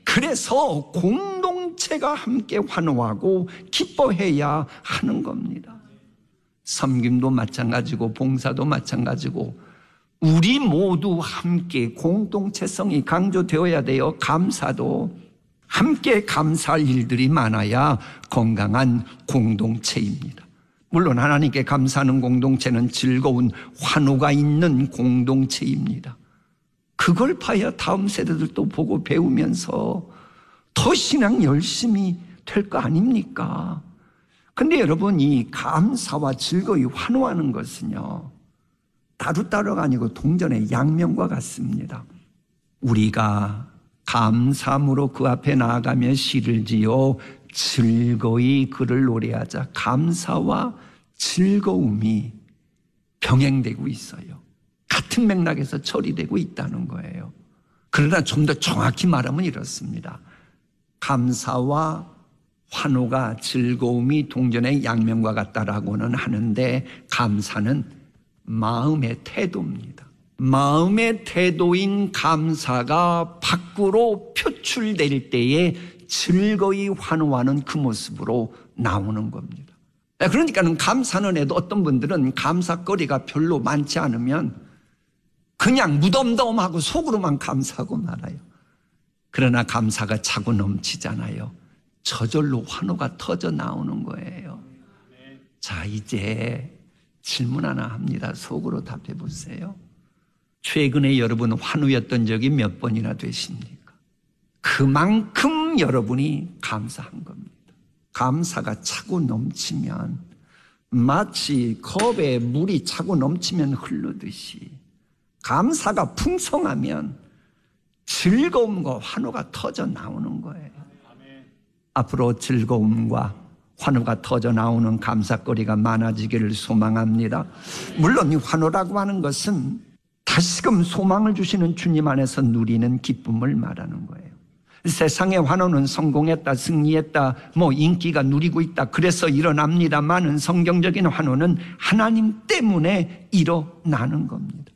그래서 공동체가 함께 환호하고 기뻐해야 하는 겁니다. 섬김도 마찬가지고 봉사도 마찬가지고 우리 모두 함께 공동체성이 강조되어야 돼요. 감사도 함께 감사할 일들이 많아야 건강한 공동체입니다. 물론 하나님께 감사하는 공동체는 즐거운 환호가 있는 공동체입니다. 그걸 봐야 다음 세대들도 보고 배우면서 더 신앙 열심히 될 거 아닙니까? 근데 여러분, 이 감사와 즐거이 환호하는 것은요, 따로따로가 아니고 동전의 양면과 같습니다. 우리가 감사함으로 그 앞에 나아가며 시를 지어 즐거이 그를 노래하자. 감사와 즐거움이 병행되고 있어요. 같은 맥락에서 처리되고 있다는 거예요. 그러나 좀 더 정확히 말하면 이렇습니다. 감사와 환호가 즐거움이 동전의 양면과 같다라고는 하는데 감사는 마음의 태도입니다. 마음의 태도인 감사가 밖으로 표출될 때에 즐거이 환호하는 그 모습으로 나오는 겁니다. 그러니까는 감사는 해도 어떤 분들은 감사거리가 별로 많지 않으면 그냥 무덤덤하고 속으로만 감사하고 말아요. 그러나 감사가 차고 넘치잖아요. 저절로 환호가 터져 나오는 거예요. 자, 이제 질문 하나 합니다. 속으로 답해 보세요. 최근에 여러분 환호였던 적이 몇 번이나 되십니까? 그만큼 여러분이 감사한 겁니다. 감사가 차고 넘치면 마치 컵에 물이 차고 넘치면 흐르듯이 감사가 풍성하면 즐거움과 환호가 터져 나오는 거예요. 앞으로 즐거움과 환호가 터져 나오는 감사거리가 많아지기를 소망합니다. 물론 이 환호라고 하는 것은 다시금 소망을 주시는 주님 안에서 누리는 기쁨을 말하는 거예요. 세상의 환호는 성공했다, 승리했다, 인기가 누리고 있다, 그래서 일어납니다만은 성경적인 환호는 하나님 때문에 일어나는 겁니다.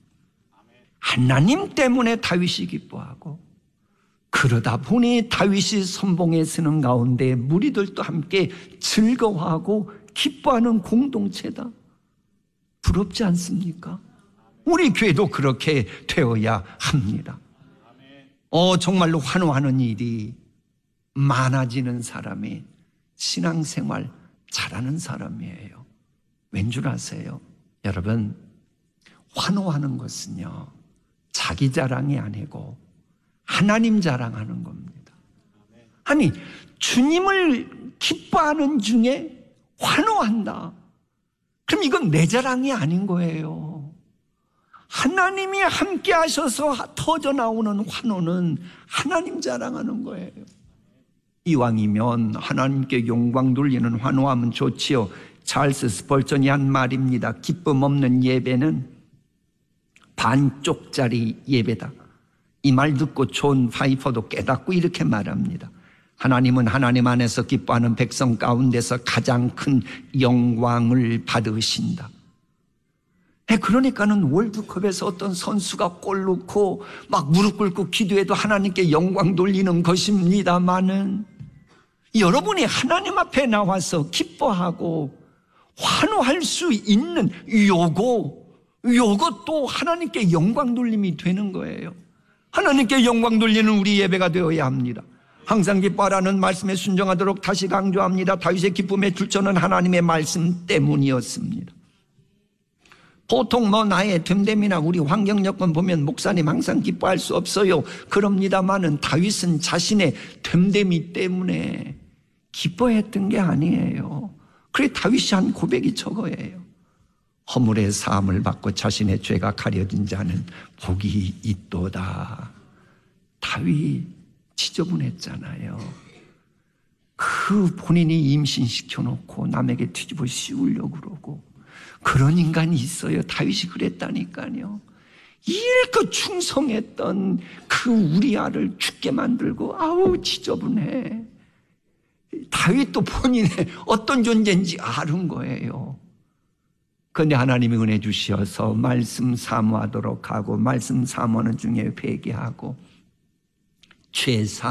하나님 때문에 다윗이 기뻐하고 그러다 보니 다윗이 선봉에 서는 가운데 무리들도 함께 즐거워하고 기뻐하는 공동체다. 부럽지 않습니까? 우리 교회도 그렇게 되어야 합니다. 정말로 환호하는 일이 많아지는 사람이 신앙생활 잘하는 사람이에요. 왠 줄 아세요? 여러분, 환호하는 것은요, 자기 자랑이 아니고 하나님 자랑하는 겁니다. 아니, 주님을 기뻐하는 중에 환호한다. 그럼 이건 내 자랑이 아닌 거예요. 하나님이 함께 하셔서 터져 나오는 환호는 하나님 자랑하는 거예요. 이왕이면 하나님께 영광 돌리는 환호하면 좋지요. 찰스 스펄전이 한 말입니다. 기쁨 없는 예배는 반쪽짜리 예배다. 이 말 듣고 존 파이퍼도 깨닫고 이렇게 말합니다. 하나님은 하나님 안에서 기뻐하는 백성 가운데서 가장 큰 영광을 받으신다. 그러니까는 월드컵에서 어떤 선수가 골 넣고 막 무릎 꿇고 기도해도 하나님께 영광 돌리는 것입니다마는 여러분이 하나님 앞에 나와서 기뻐하고 환호할 수 있는 요것도 하나님께 영광 돌림이 되는 거예요. 하나님께 영광 돌리는 우리 예배가 되어야 합니다. 항상 기뻐하라는 말씀에 순종하도록 다시 강조합니다. 다윗의 기쁨의 출처는 하나님의 말씀 때문이었습니다. 보통 나의 됨됨이나 우리 환경 여건 보면 목사님 항상 기뻐할 수 없어요. 그럽니다마는 다윗은 자신의 됨됨이 때문에 기뻐했던 게 아니에요. 그래 다윗이 한 고백이 저거예요. 허물의 사함을 받고 자신의 죄가 가려진 자는 복이 있도다. 다윗 지저분했잖아요. 그 본인이 임신시켜놓고 남에게 뒤집어 씌우려고 그러고 그런 인간이 있어요. 다윗이 그랬다니까요. 이렇게 충성했던 그 우리아를 죽게 만들고 아우 지저분해. 다윗도 본인의 어떤 존재인지 아는 거예요. 그런데 하나님이 은혜 주셔서 말씀 사모하도록 하고 말씀 사모하는 중에 회개하고 죄사